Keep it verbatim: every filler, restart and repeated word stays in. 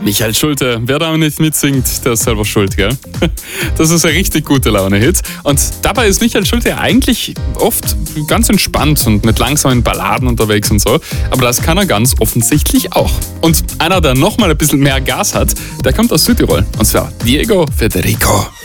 Michael Schulte, wer da nicht mitsingt, der ist selber schuld, gell? Das ist ein richtig guter Laune-Hit. Und dabei ist Michael Schulte eigentlich oft ganz entspannt und mit langsamen Balladen unterwegs und so. Aber das kann er ganz offensichtlich auch. Und einer, der nochmal ein bisschen mehr Gas hat, der kommt aus Südtirol. Und zwar Diego Federico.